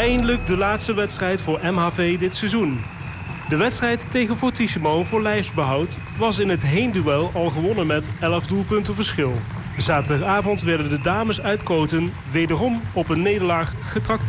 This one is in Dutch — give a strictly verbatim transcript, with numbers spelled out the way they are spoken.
Eindelijk de laatste wedstrijd voor M H V dit seizoen. De wedstrijd tegen Fortissimo voor lijfsbehoud was in het heenduel al gewonnen met elf doelpunten verschil. Zaterdagavond werden de dames uit Koten wederom op een nederlaag getrakteerd.